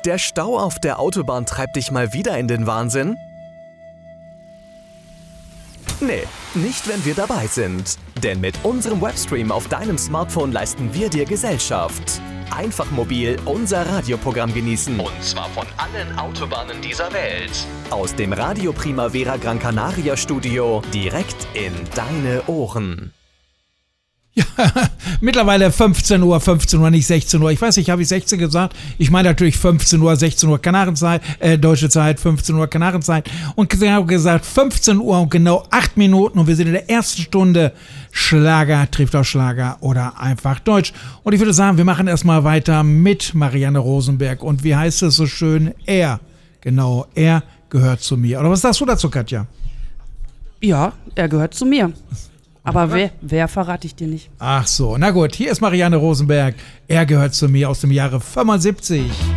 Der Stau auf der Autobahn treibt dich mal wieder in den Wahnsinn? Nee, nicht wenn wir dabei sind. Denn mit unserem Webstream auf deinem Smartphone leisten wir dir Gesellschaft. Einfach mobil unser Radioprogramm genießen. Und zwar von allen Autobahnen dieser Welt. Aus dem Radio Primavera Gran Canaria Studio direkt in deine Ohren. Ja, mittlerweile 15 Uhr, nicht 16 Uhr. Ich weiß nicht, habe ich 16 gesagt? Ich meine natürlich 15 Uhr, 16 Uhr Kanarenzeit, deutsche Zeit, 15 Uhr Kanarenzeit. Und genau gesagt 15 Uhr und genau 8 Minuten und wir sind in der ersten Stunde Schlager, trifft auf Schlager oder einfach Deutsch. Und ich würde sagen, wir machen erstmal weiter mit Marianne Rosenberg. Und wie heißt es so schön? Er gehört zu mir. Oder was sagst du dazu, Katja? Ja, er gehört zu mir. Aber wer verrate ich dir nicht. Ach so, na gut, hier ist Marianne Rosenberg. Er gehört zu mir aus dem Jahre 75.